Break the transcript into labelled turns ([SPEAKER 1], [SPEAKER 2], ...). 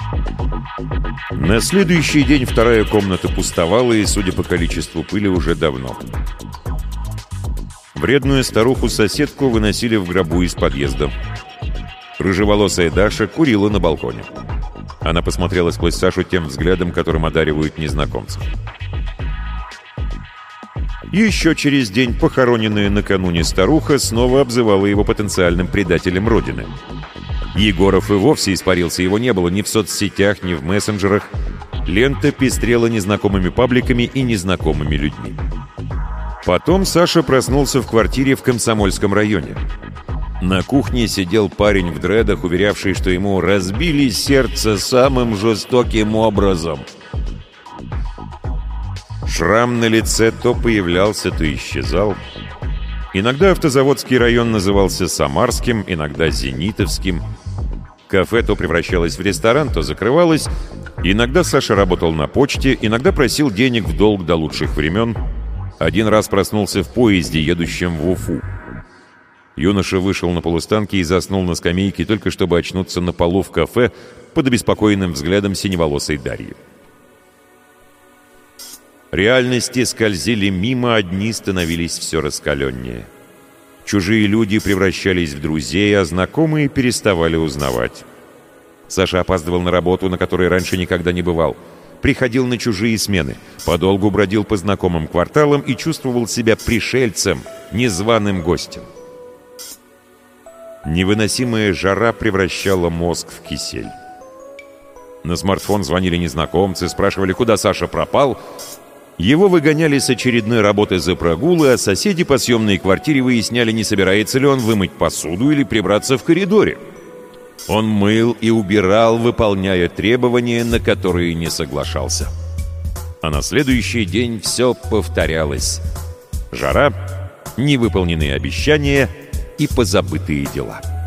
[SPEAKER 1] На следующий день вторая комната пустовала, и, судя по количеству пыли, уже давно. Вредную старуху-соседку выносили в гробу из подъезда. Рыжеволосая Даша курила на балконе. Она посмотрела сквозь Сашу тем взглядом, которым одаривают незнакомцев. Еще через день похороненная накануне старуха снова обзывала его потенциальным предателем Родины. Егоров и вовсе испарился, его не было ни в соцсетях, ни в мессенджерах. Лента пестрела незнакомыми пабликами и незнакомыми людьми. Потом Саша проснулся в квартире в Комсомольском районе. На кухне сидел парень в дредах, уверявший, что ему разбили сердце самым жестоким образом. Шрам на лице то появлялся, то исчезал. Иногда автозаводский район назывался Самарским, иногда Зенитовским. Кафе то превращалось в ресторан, то закрывалось. Иногда Саша работал на почте, иногда просил денег в долг до лучших времен. Один раз проснулся в поезде, едущем в Уфу. Юноша вышел на полустанке и заснул на скамейке, только чтобы очнуться на полу в кафе под обеспокоенным взглядом синеволосой Дарьи. Реальности скользили мимо, одни становились все раскаленнее. Чужие люди превращались в друзей, а знакомые переставали узнавать. Саша опаздывал на работу, на которой раньше никогда не бывал. Приходил на чужие смены, подолгу бродил по знакомым кварталам и чувствовал себя пришельцем, незваным гостем. Невыносимая жара превращала мозг в кисель. На смартфон звонили незнакомцы, спрашивали, куда Саша пропал. Его выгоняли с очередной работы за прогулы, а соседи по съемной квартире выясняли, не собирается ли он вымыть посуду или прибраться в коридоре. Он мыл и убирал, выполняя требования, на которые не соглашался. А на следующий день все повторялось. Жара, невыполненные обещания и позабытые дела.